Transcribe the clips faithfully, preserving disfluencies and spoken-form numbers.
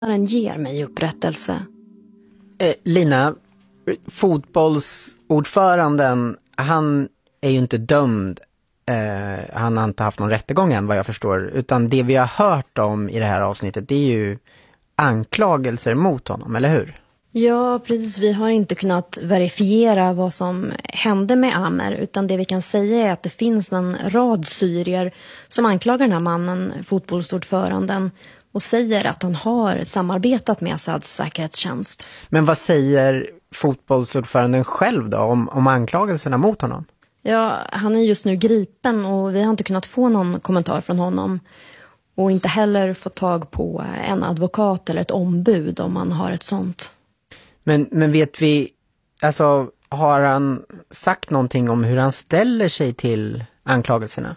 Den ger mig upprättelse. Eh, Lina, fotbollsordföranden, han är ju inte dömd. Eh, han har inte haft någon rättegång än vad jag förstår. Utan det vi har hört om i det här avsnittet, det är ju anklagelser mot honom, eller hur? Ja, precis. Vi har inte kunnat verifiera vad som hände med Amer, utan det vi kan säga är att det finns en rad syrier som anklagar den här mannen, fotbollsordföranden, och säger att han har samarbetat med Assads säkerhetstjänst. Men vad säger fotbollsordföranden själv då om, om anklagelserna mot honom? Ja, han är just nu gripen och vi har inte kunnat få någon kommentar från honom. Och inte heller fått tag på en advokat eller ett ombud om man har ett sånt. Men, men vet vi, alltså har han sagt någonting om hur han ställer sig till anklagelserna?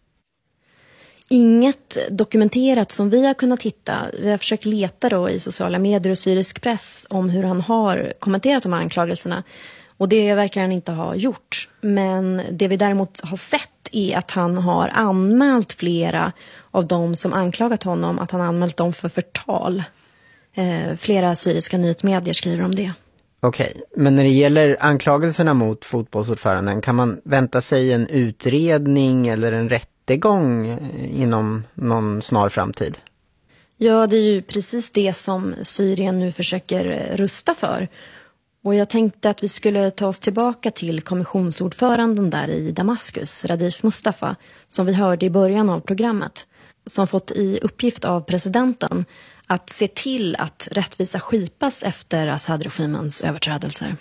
Inget dokumenterat som vi har kunnat hitta. Vi har försökt leta då i sociala medier och syrisk press om hur han har kommenterat de här anklagelserna. Och det verkar han inte ha gjort. Men det vi däremot har sett är att han har anmält flera av dem som anklagat honom, att han anmält dem för förtal. Eh, flera syriska nyhetsmedier skriver om det. Okej, okay. Men när det gäller anklagelserna mot fotbollsordföranden, kan man vänta sig en utredning eller en rättegång inom någon snar framtid? Ja, det är ju precis det som Syrien nu försöker rusta för. Och jag tänkte att vi skulle ta oss tillbaka till kommissionsordföranden där i Damaskus, Radif Mustafa, som vi hörde i början av programmet, som fått i uppgift av presidenten att se till att rättvisa skipas efter Assad-regimens överträdelser.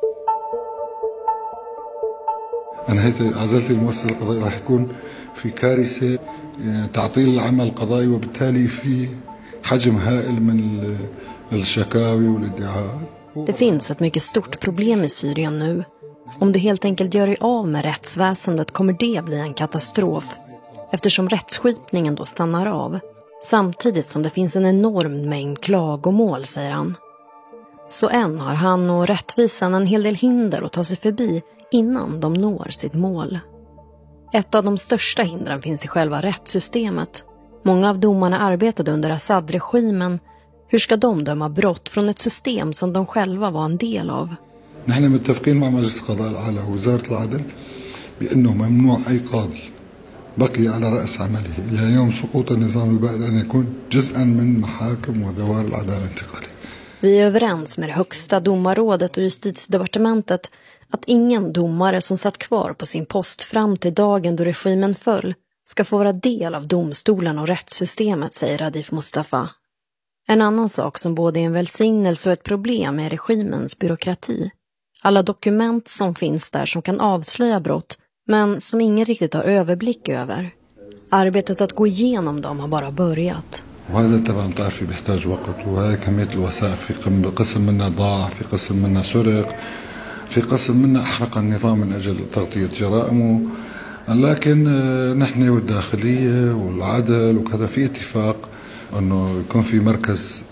أنا هيك عزلت المؤسسة القضائية راح يكون في كارثة تعطيل العمل القضائي وبالتالي في حجم هائل من الشكاوي والادعاءات. Det finns ett mycket stort problem i Syrien nu. Om du helt enkelt gör dig av med rättsväsendet kommer det bli en katastrof, eftersom rättsskipningen då stannar av. Samtidigt som det finns en enorm mängd klagomål, säger han. Så än har han och rättvisan en hel del hinder att ta sig förbi innan de når sitt mål. Ett av de största hindren finns i själva rättssystemet. Många av domarna arbetade under Assad-regimen. Hur ska de döma brott från ett system som de själva var en del av? نحن متفقين مع مجلس القضاء الأعلى ووزارة العدل بأنه ممنوع أي قاضي بقي على رأس عمله إلى يوم سقوط النظام البائد أن يكون جزءا من محاكم ودوار العدالة الانتقالية. Vi är överens med det högsta domarrådet och justitiedepartementet att ingen domare som satt kvar på sin post fram till dagen då regimen föll ska få vara del av domstolen och rättssystemet, säger Radif Mustafa. En annan sak som både är en välsignelse och ett problem är regimens byråkrati. Alla dokument som finns där som kan avslöja brott, men som ingen riktigt har överblick över. Arbetet att gå igenom dem har bara börjat. وهذا طبعا بتعرفي بيحتاج وقت وهي كمية الوثائق في قسم منها ضاع في قسم منها سرق في قسم منها أحرق النظام من أجل تغطية جرائمه لكن نحن والداخلية والعدل وكذا في اتفاق أنه يكون في مركز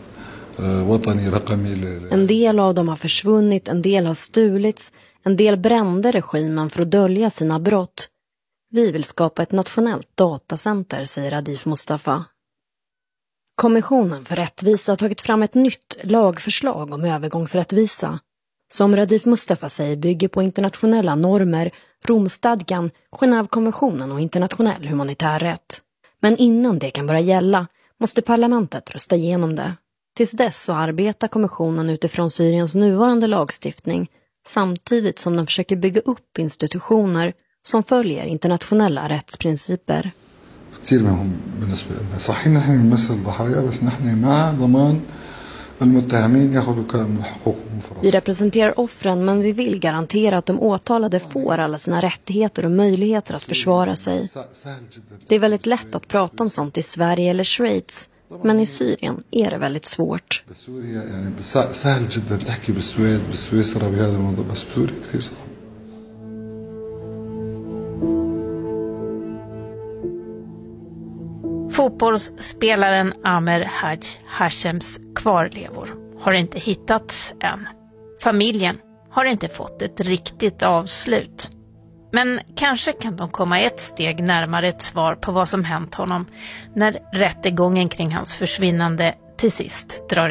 وطني رقمي. En del av dem har försvunnit, en del har stulits, en del brände regimen för att dölja sina brott. Vi vill skapa ett nationellt datacenter, säger Radif Mustafa. Kommissionen för rättvisa har tagit fram ett nytt lagförslag om övergångsrättvisa. Som Radif Mustafa säger bygger på internationella normer, Romstadgan, Genèvekonventionen och internationell humanitär rätt. Men innan det kan börja gälla måste parlamentet rösta igenom det. Tills dess så arbetar kommissionen utifrån Syriens nuvarande lagstiftning samtidigt som den försöker bygga upp institutioner som följer internationella rättsprinciper. كثير منهم بالنسبة لنا صحيح نحن نمثل الضحايا بس نحن مع ضمان المتهمين ياخذوا كامل حقوقهم. Vi representerar offren, men vi vill garantera att de åtalade får alla sina rättigheter och möjligheter att försvara sig. Det är väldigt lätt att prata om sånt i Sverige eller Schweiz, men i Syrien är det väldigt svårt. Fotbollsspelaren Amer Haj Hashems kvarlevor har inte hittats än. Familjen har inte fått ett riktigt avslut. Men kanske kan de komma ett steg närmare ett svar på vad som hänt honom när rättegången kring hans försvinnande till sist drar